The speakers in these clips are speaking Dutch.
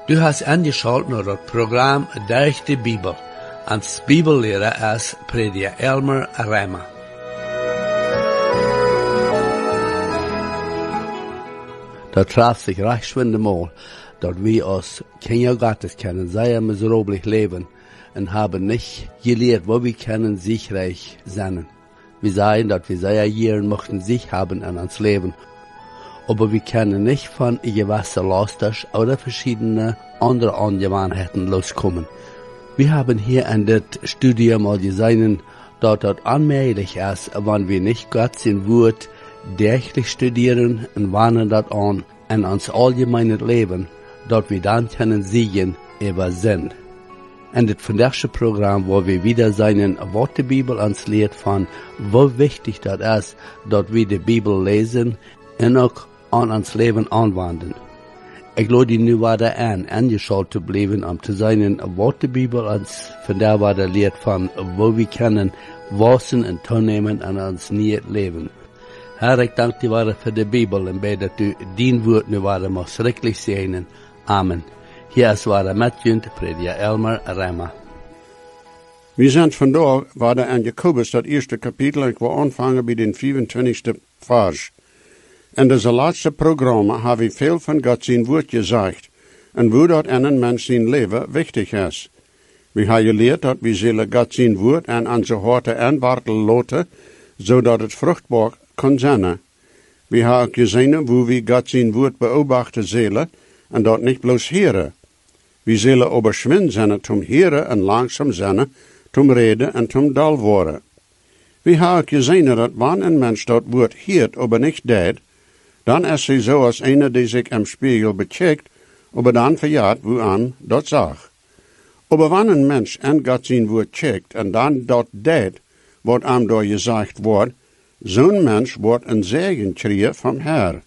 Du hast angeschaut naar het programma Durch de Bibel. Als Bibellehrer is prediker Elmer Rema. Dat traf sich recht mal, dat wir als Kinder Gottes können sehr miserablich leben und haben nicht gelehrt, wo wir können siegreich sein. Wir sagen, dass wir sehr Jahren möchten sich haben in uns Leben. Aber wir können nicht von gewissen Lasters oder verschiedene andere Angewohnheiten loskommen. Wir haben hier in das Studium mal gesehen, dass das unmöglich ist, wenn wir nicht Gott sein Wort täglich studieren und wenden das an in uns allgemeines Leben, dass wir dann können siegen über Sinn. In das nächste Programm, wo wir wieder seinen Wort der Bibel uns lehrt von, wo wichtig das ist, dass wir die Bibel lesen und auch an uns Leben anwenden. Ich lade die nu wieder angeschaut zu bleiben, zu seinen Wort der Bibel uns von der wieder lehrt von, wo wir können wachsen und tonehmen an uns nie Leben. Herr, ich danke dir wieder für die Bibel und bete, dass du dein Wort nu wieder mal schrecklich sehen. Amen. Hier ist wieder Matthew, Prediger Elmer Rema. Wir sind vandaag wieder aan Jakobus, dat eerste kapitel, en ik wil aanvangen bij den 25. vers. In deze laatste programma hebben we veel van God zijn woord gezegd, en hoe dat in een mens zijn leven wichtig is. We hebben geleerd dat we zullen God zijn woord en onze harten aanwarten laten, zodat het vruchtbaar kan zijn. We hebben ook gezien hoe we God zijn woord beobachten zullen, en dat niet bloos heren. We zullen overschwind zijn zum heren en langzaam zijn, zum reden en zum dal worden. We hebben ook gezien dat wanneer een mens dat woord heert, aber niet deed, dan is hij zoals een die zich im spiegel bekijkt, aber dan verjaart hoe aan dat zag. Aber wanneer een mens en God zijn woord checkt en dan dat deed, wat hem door gezegd wordt, zo'n mens wordt een zegen kreeg van Herr.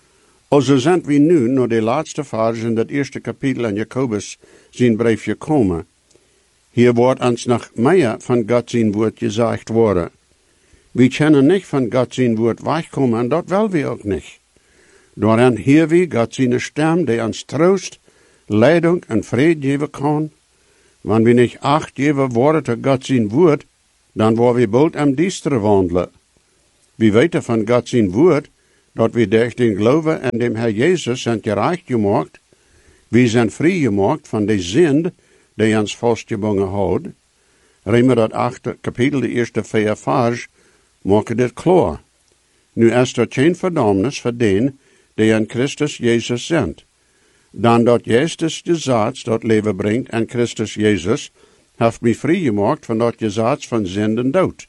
Also zijn we nu naar de laatste vers in dat eerste kapitel in Jakobus zijn brief gekomen. Hier wordt ons nog meer van God zijn woord gezegd worden. We kunnen niet van God zijn woord wegkomen en dat willen we ook niet. Daarin hier we God zijn stem die ons troost, leiding en vrede geven kan. Wanneer we niet acht geven worden tot God zijn woord, dan worden we bald am diestere wandelen. We weten van God zijn woord, dat we durch den Glauben an dem Herr Jesus sind gerecht gemacht, wir sind frei gemacht von der Sünde, die uns vastgebonden hat. Römer dat 8. kapitel, de eerste 4 vers, maken dit klar. Nu is er geen verdammnis voor den, die in Christus Jezus zijn. Dan dat Jezus gezats dat leven brengt in Christus Jezus, heeft mij vrij gemaakt van dat gezats van Sünde en dood.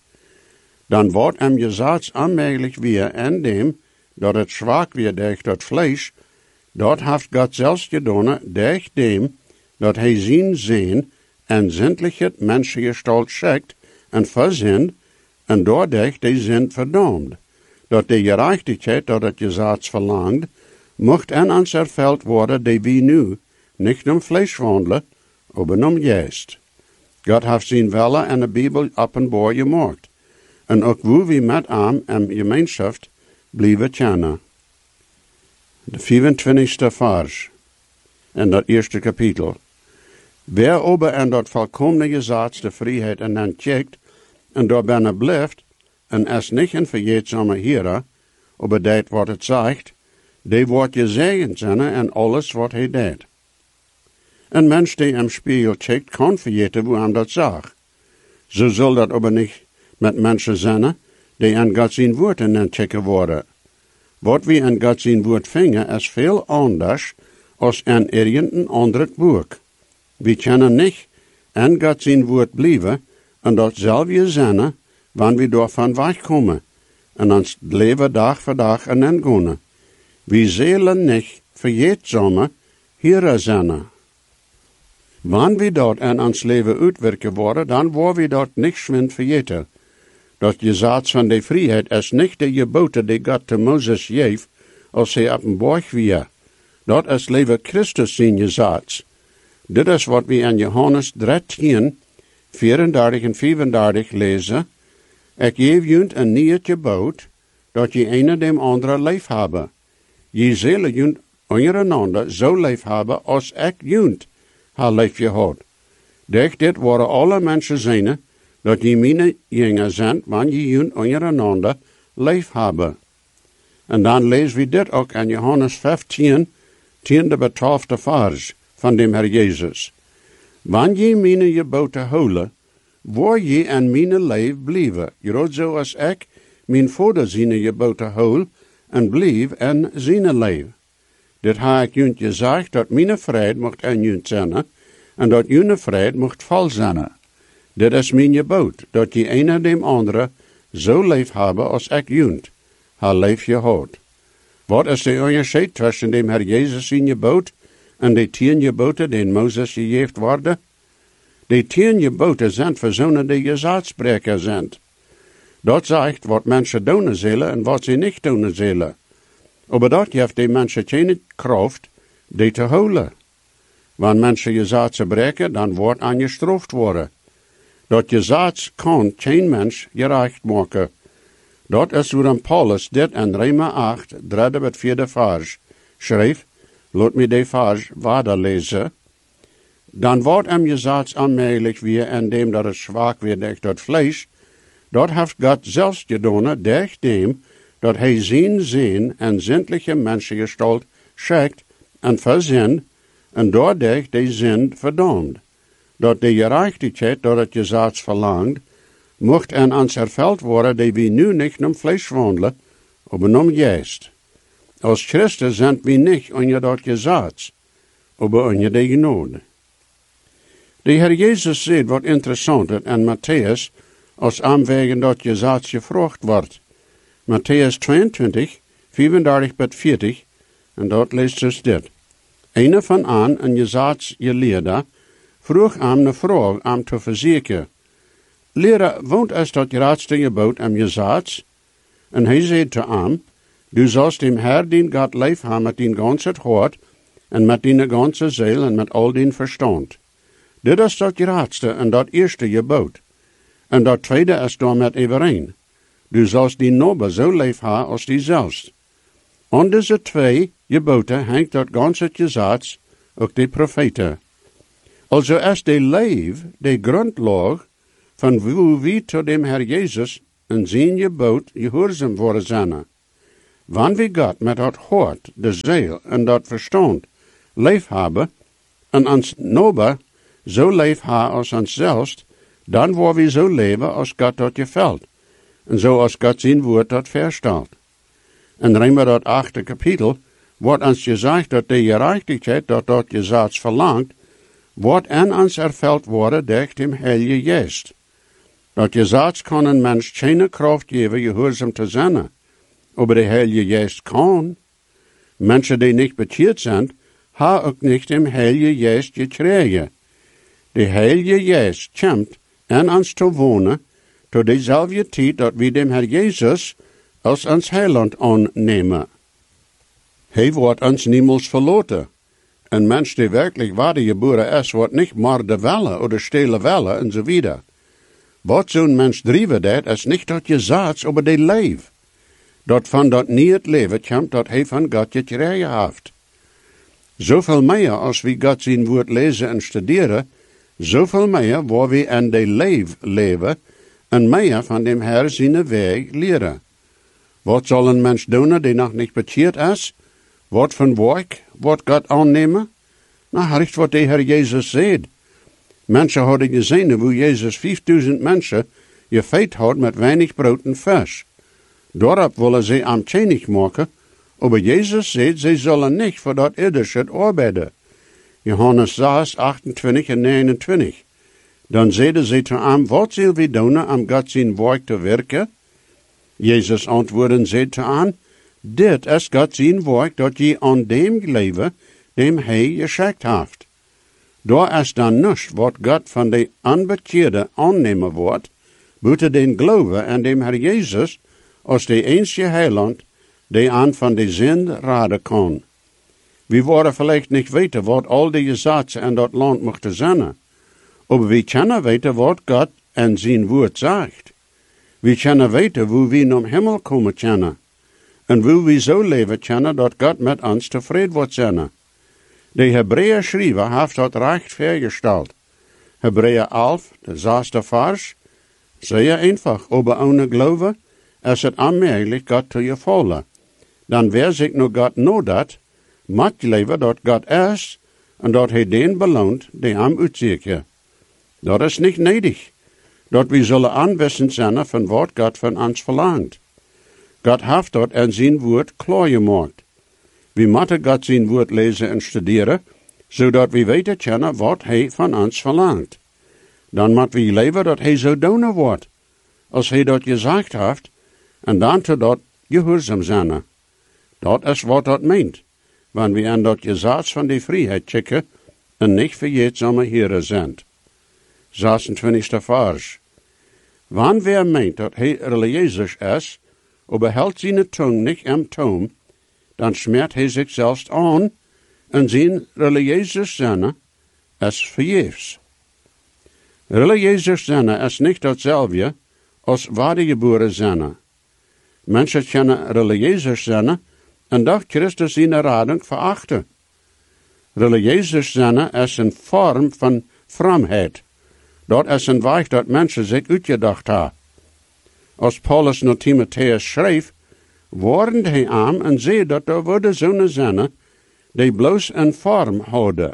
Dan wordt hem gezats onmogelijk weer in dem, dat het zwak weer durch dat vlees, dat heeft God zelfs gedaan durch dem, dat hij zijn zin en zindlichheid menschengestalt schickt en verzint, en doordat die zin verdammt. Dat de gerechtigheid dat het gezats verlangt, mocht in ons erveld worden die we nu niet om vlees wandelen, aber om geest. God heeft zijn wille in de Bibel openbaar gemaakt, en ook hoe we met hem in gemeenschap blijven kennen. De 24. vers in dat eerste kapitel. Wer ober in dat volkomene gezats de vrijheid en dan checkt, en daar binnen blijft, en is niet een vergeetzame heren, aber deed wat het zegt, die wordt gezegend zijn en alles wat hij deed. Een mens die im spiegel checkt, kan vergeten hoe hem dat zag. Zo zal dat aber niet met mensen zijn, die in God zijn woord en dan checken worden. Wat we in God zijn woord vingen is veel anders als in irgendein ander boek. We kunnen niet in God zijn woord blijven en dat zelfde zijn, wanneer we daarvan wegkomen en ons leven dag voor dag en gaan. We zullen niet vergeetzame heren zijn. Wanneer we dat in ons leven uitwerken worden, dan worden we dat niet schwind vergeten. Dat gezats van de vrijheid is niet de geboten die God te Mozes geeft, als hij op een borg weer. Dat is leven Christus zijn gezats. Dit is wat we in Johannes 13, 34 en 35 lezen. Ik geef junt een nieuw gebod, dat je een dem andere lief hebben. Je zullen junt ondereinander zo lief hebben als ik junt haar lief gehad. Dit waren alle mensen zijn, dat je mijn jingen zijn, wanneer je junt ondereinander lief hebben. En dan lezen we dit ook in Johannes 15, 10-12 vers van dem Herr Jezus. Wanneer je mijn geboten houden, waar je in mijn leef blijven, groot zoals ik mijn vader zijn geboten houd en blijf in zijn leef. Dit ha ik junt gezegd, dat mijn vrede mocht in junt zijn, en dat jullie vrede mocht vol zijn. Dit is mijn gebod, dat je een en dem andere zo lief hebben als ik junt, haar lief gehad. Wat is de onderscheid tussen dem Herr Jezus zijn gebod en de 10 geboten die Mozes gegeven worden? De 10 geboten zijn voor zonen die gezagsprekers zijn. Dat zegt wat mensen doen zullen en wat ze niet doen zullen. Maar dat geeft de mensen geen kracht die te houden. Wanneer mensen gezag breken, dan wordt aan gestraft worden. Dat gezag kan geen mens gerecht maken. Dat is waarom Paulus dit in Römer 8, 3-4 vers schreef. Laat me die vers verder lezen. Dan wordt hem gezag aanmerkelijk weer, indem dat het zwak weer durch dat vlees. Dat heeft God zelfs gedaan, durch dem, dat hij zijn zin en zindelijke mensengestalt schickt en verzint, en doordat die zin verdammt. Dat de gerechtigheid, dat het gezag verlangt, mocht en ons erveld worden, die we nu niet om vlees wandelen, maar om geest. Als Christen zijn we niet onder dat gezag, maar onder de genade. De Heer Jezus zegt wat interessant in Matthäus, als aanwegen dat gezag gevraagd wordt. Matthäus 22, 34-40, en dat leest dus dit. Een van aan, een gezagsgeleerde, vroeg hem een vraag om te verzekeren. Leraar, woont is dat grootste gebod am gezags? En hij zei te hem, du sollst dem Herr dien God lief haben met dien ganze hart, en met dien ganze ziel, en met al dien verstand. Dit is dat grootste en dat eerste gebod. En dat tweede is daarmee overeen. Du sollst die Nobel zo lief hebben als die zelfs. Aan deze 2 geboten hangt dat ganze gezags, ook de profeten. Also is de leef, de grondlag, van hoe we tot dem Herr Jezus en zijn gebod gehoorzaam worden zijn. Wanneer we God met dat hart, de ziel en dat verstand lief hebben, en ons Nobel zo lief hebben als ons zelfs, dan worden we zo leven als God dat gefällt. En zo als God zijn woord dat verstelt. En Römer dat 8e kapitel wordt ons gezegd dat de gerechtigheid dat gezag verlangt, wordt in ons erveld worden durch dem Heilige Geest. Dat gezag kan een mens geen kracht geven gehoorzaam te zijn, maar de Heilige Geest kan. Mensen die niet bekeerd zijn, hebben ook niet dem Heilige Geest gekregen. De Heilige Geest komt in ons te wonen, tot dezelfde tijd dat we dem Herr Jezus als ons heiland aannemen. Hij wordt ons niemals verloten. Een mens die werkelijk wedergeboren is, wordt niet maar de welle of stelen welle en zo wieder. Wat zo'n mens drijven dat, is niet dat je zaad over de leef. Dat van dat niet het leven komt dat hij van God gekregen heeft. Zoveel meer als we God zijn woord lezen en studeren, zoveel meer waar we in de leef leven en meer van dem Herr zijn weg leren. Wat zal een mens doen die nog niet bekeerd is? Wat van werk wordt God aannemen? Nou, recht wat de Heer Jezus zei. Mensen hadden gezien hoe Jezus 5000 mensen gefeed had met weinig brood en vis. Daarop willen ze hem tjenig maken, maar Jezus zei, ze zullen niet voor dat irdische arbeiden. Johannes 6, 28 en 29. Dan zeiden ze te hem, wat zullen we doen om God zijn werk te werken? Jezus antwoordde en zei te hem, dit is God zijn werk, dat je aan dem leven, dem hij geschikt heeft. Daar is dan niets wat God van de onbekeerde aannemen wordt, buiten den geloven en dem Herr Jezus, als de enige heiland, die aan van de zin raden kan. We worden vielleicht niet weten wat al die gezagen in dat land mochten zijn, maar we kunnen weten wat God en zijn woord zegt. We kunnen weten hoe we naar Himmel komen kunnen. En wil we zo leven kennen dat God met ons tevreden wordt zijn. De Hebreeën schrijver heeft dat recht vergesteld. Hebreeën 11, de 6e vers, zeer einfach, aber ohne Glaube is het onmogelijk God te je volgen. Dan wer zich nu God nodat, mag leven dat God is, en dat hij den beloont, die hem uitziet. Dat is niet nodig, dat we zullen aanwissend zijn van wat God van ons verlangt. God heeft dat in zijn woord klaar gemaakt. We moeten God zijn woord lezen en studeren, zodat we weten kennen wat hij van ons verlangt. Dan moeten we leven dat hij zo doen wordt, als hij dat gezegd heeft, en dan te dat gehoorzaam zijn. Dat is wat dat meent, wanneer we aan dat gezag van die vrijheid checken en niet vergeetzame heren zijn. 26e vers. Wanneer meent dat hij religieus is, aber hält seine Tongue nicht am Tom, dann schmert hij zich zelfs aan en zijn religieuses zijn is vergeefs. Religieuses zijn is niet hetzelfde als wedergeboren zijn. Mensen kunnen religieuses zijn en dat Christus zijn rading verachten. Religieuses zijn is een vorm van fromheid. Dat is een weg dat mensen zich uitgedacht hebben. Als Paulus naar Timotheus schreef, warnde hij aan en zei dat er worden zonen zijn die bloos een vorm houden.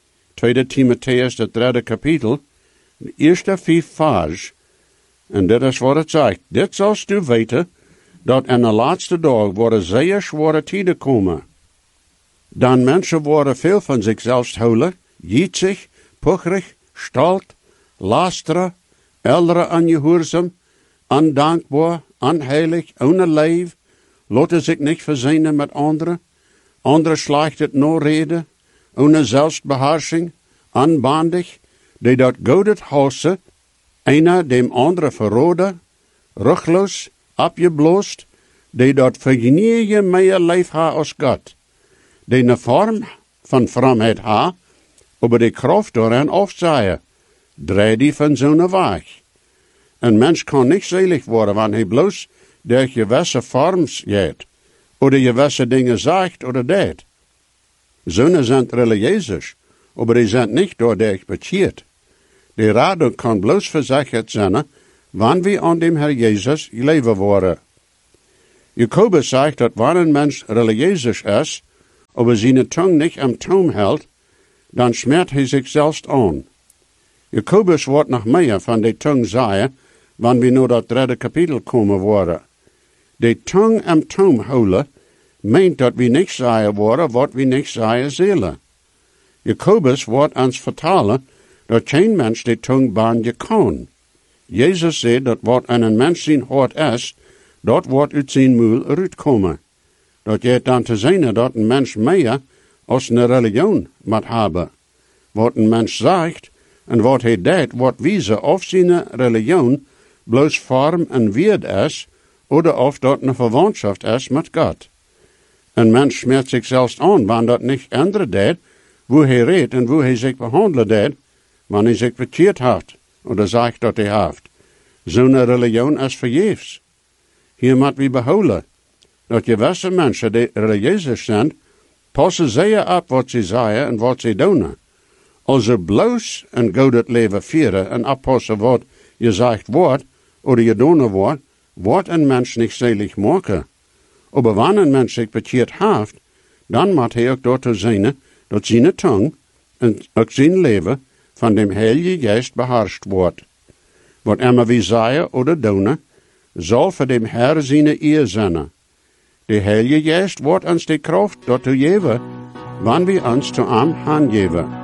2 Timotheus, de 3e kapitel, de eerste 5 vers. En dit is wat het zegt. Dit zalst u weten, dat in de laatste dag worden zeer zware tijden komen. Dan mensen worden veel van zichzelf houden, jietsig, pucherig, stalt, lasteren, elderen ongehoorzaam, ondankbaar, onheilig, ohne leef, laten zich niet verzinnen met anderen, anderen slecht het no reden, ohne zelfbeheersing, onbandig, die dat godet hassen, einer dem andere verroden, ruchloos, abgebloost, die dat vergenietje meer leef ha als God, die een vorm van fromheid ha, aber die kracht daarin afzaaien, draai die van zo'n weg. Een mens kan niet selig worden, wanneer hij bloos door gewisse vorms gaat, oder gewisse dingen zegt oder deed. Zonen zijn religieus, aber die zijn niet doordurch bekeerd. Die radung kan bloos verzekerd zijn, wanneer we aan dem Herr Jezus leven worden. Jacobus zegt dat wanneer een mens religieus is, aber zijn tong niet am toom hält, dan schmert hij zichzelf aan. Jacobus wordt nog meer van die tong zeggen, wanneer we naar dat 3e kapitel komen worden. De tong am toom houden, meent dat we niet zeggen worden wat we niet zeggen zullen. Jacobus wordt ons vertalen dat geen mens de tong banen kan. Jezus zei dat wat aan een mens zijn hart is, dat wordt uit zijn mond uitkomen. Dat je dan te zijn dat een mens meer als een religion moet hebben. Wat een mens zegt en wat hij deed, wordt wijzen of zijn religion bloos vorm en weerd is, oder of dat een verwantschap is met God. Een mens smert zich zelfs aan, wanneer dat niet anderen deed, hoe hij redt en hoe hij zich behandelen deed, wanneer hij zich verkeerd heeft, oder zegt dat hij heeft. Zo'n religion is vergeefs. Hier moet we behouden, dat gewisse mensen die religieus zijn, passen zeer op wat ze zeggen en wat ze doen. Als ze bloos en goed het leven vieren en oppassen wat je zegt wordt, oder je doen wordt, wordt een mens niet selig maken. Aber wanneer een mens zich bekeerd heeft, dan moet hij ook daartoe zijn dat zijn tong en ook zijn leven van dem Heilige Geest beheerscht wordt. Wat immer we zeggen oder doen, zal voor dem Herr zijn eer zijn. De Heilige Geest wordt ons de kracht daartoe geven, wanneer we ons te hem aangeven.